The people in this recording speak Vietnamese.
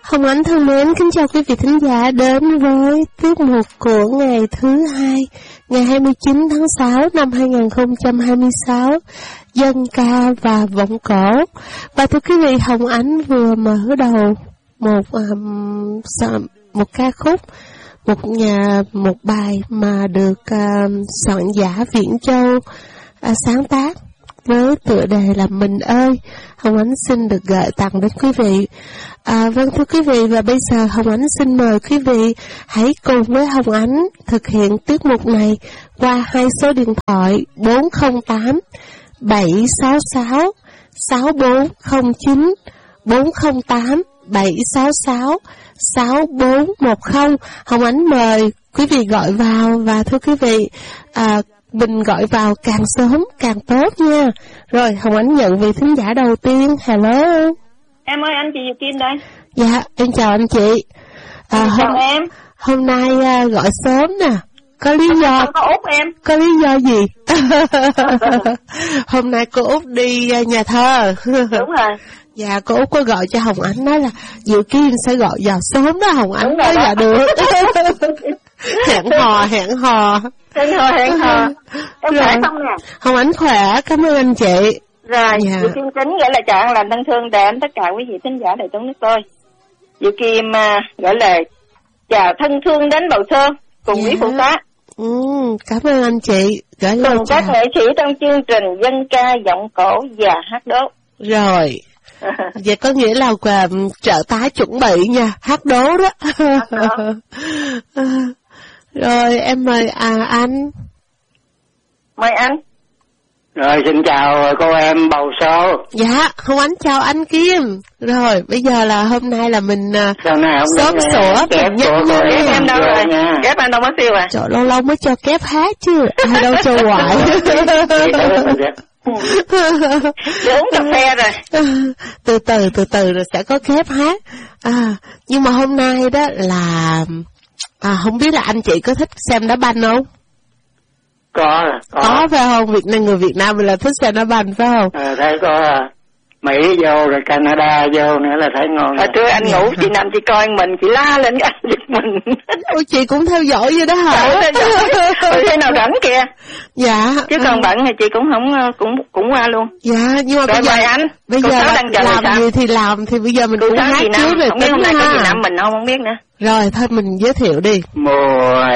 Hồng Ánh thân mến, kính chào quý vị thính giả đến với tiết mục của ngày thứ hai, ngày 29 tháng 6 năm 2026, dân ca và vọng cổ. Và thưa quý vị, Hồng Ánh vừa mở đầu một ca khúc, một bài mà được soạn giả Viễn Châu sáng tác với tựa đề là Mình ơi. Hồng Ánh xin được gửi tặng đến quý vị. Vâng thưa quý vị, và bây giờ Hồng Ánh xin mời quý vị hãy cùng với Hồng Ánh thực hiện tiết mục này qua hai số điện thoại 408 766 6409, 408 766 6410. Hồng Ánh mời quý vị gọi vào, và thưa quý vị, mình gọi vào càng sớm càng tốt nha. Rồi Hồng Ánh nhận vị thính giả đầu tiên. Hello. Em ơi, anh chị Diệu Kim đây. Dạ, em chào anh chị. Chào em. Hôm nay gọi sớm nè. Có lý do? Không có Út em. Có lý do gì? Hôm nay cô Út đi nhà thơ. Đúng rồi. Dạ, cô Út có gọi cho Hồng Ánh nói là Diệu Kim sẽ gọi vào sớm đó Hồng Ánh nói dạ được. Hẹn hò. Hẹn hò. Em khỏe không nè? Hồng Ánh khỏe, cảm ơn anh chị. Rồi, dạ. Diệu Kim kính gửi lời chào lành thân thương đến tất cả quý vị thính giả đại chúng nước tôi. Diệu Kim gửi lời chào thân thương đến bầu thơ cùng quý phụ tá. Cảm ơn anh chị. Gửi lời cùng chào các nghệ sĩ trong chương trình dân ca, giọng cổ và hát đố. Rồi. Vậy có nghĩa là trợ tá chuẩn bị nha, hát đố đó. Rồi em mời anh. Mời anh. Rồi xin chào cô em bầu số. Dạ, Hồng Ánh chào anh Kim. Rồi bây giờ là hôm nay là mình xóm sủa mình nhắc kép em đâu rồi nha. Kép anh đâu mất tiêu à? Trời, lâu lâu mới cho kép hát chứ, ai đâu cho hoài. Để uống cà phê rồi. Từ từ rồi sẽ có kép hát. Nhưng mà hôm nay đó là không biết là anh chị có thích xem đá banh không? Có phải không? Người Việt Nam mình là thích xem đá banh phải không? Thấy có Mỹ vô rồi Canada vô nữa là thấy ngon. Trưa anh ngủ chị nằm chị coi mình, chị la lên anh giật mình. Ôi chị cũng theo dõi vậy đó hả? Khi nào rảnh kìa. Dạ. Chứ còn bận thì chị cũng không cũng qua luôn. Dạ, nhưng mà rồi bây giờ làm gì thì làm, thì bây giờ mình cũng hát trước rồi tính ha. Không biết hôm nay có gì Nam mình không biết nữa. Rồi thôi mình giới thiệu đi. Mùa